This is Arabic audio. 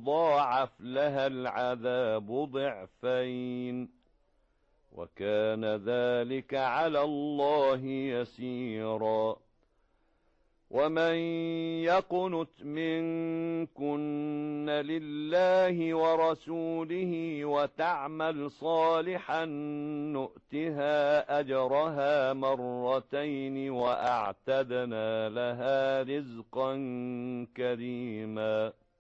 يضاعف لها العذاب ضعفين، وكان ذلك على الله يسيرا. ومن يقنت منكن لله ورسوله وتعمل صالحا نؤتها أجرها مرتين وأعتدنا لها رزقا كريما.